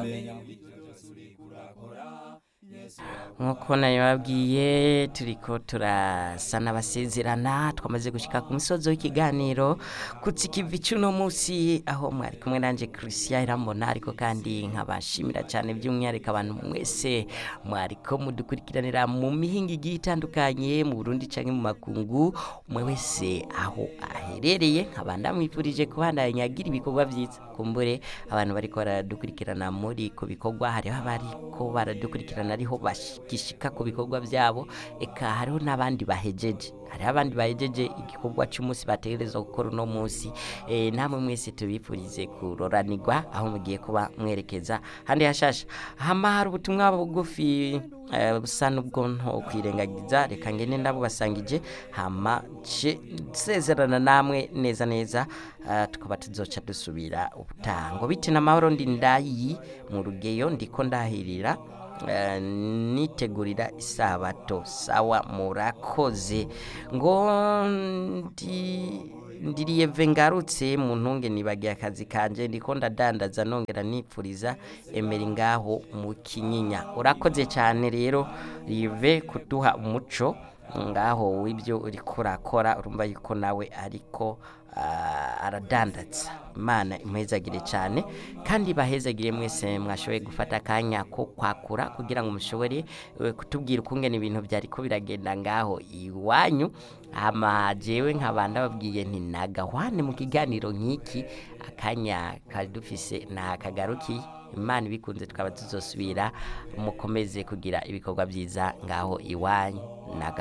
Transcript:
nk'uko nabibabwiye turiko turasa n'abasezerana twamaze gushika ku musozo w'ikiganiro kutsikivi cuno musi aho mwari kumwe nanje Christian Irambona ariko kandi nkabashimira cyane by'umwihariko abantu mwese mwariko mudukurikiranira mu mihinga igiye itandukanye mu Burundi canke mu makungu umwe wese aho aherereye nkabanda mwifurije kubandanya agira ibikorwa byiza kumbure abantu bariko baradukurikirana muri ko bikorwa hariho abariko baradukurikirana ariho gishika ku bikorwa byabo eka hariho n'abandi bahejeje hariho abandi bahejeje igikorwa cy'umunsi bategerezwa gukora uno munsi namwe mwese tubifurize kuroranirwa aho mugiye kuba mwerekeza handi hashasha hama hari ubutumwa bugufi busa n'ubwonko kwirengagiza reka ngene ndabo basangije hama sezerana namwe neza neza tukaba tuzoca dusubira ubutango bite n'amahoro ndi ndayi mu rugeyo ndiko ndahirira nitegurira isabato sawa murakoze ngo ndiriye vengarutse mu ntunge nibagiye akazi kanje ndiko ndadandaza nongera nipfuriza emeri ngaho mu Kinyinya urakoze cyane rero rive kuduha umuco ngaho w'ibyo uri kurakora urumva yuko nawe ariko aradandatsa Imana imhezagire cyane kandi bahezagire mwese mwashoboye gufata akanya ko kwakura kugira ngo mushobore kutubwira ukungene ibintu byari ko biragenda ngaho iwanyu ama jewe nkabanda babwiye nti nagahwane mu kiganiro nk'iki akanya kadufise na kagaruki Imana bikunze tukaba tuzosubira mukomeze kugira ibikorwa byiza ngaho iwanyu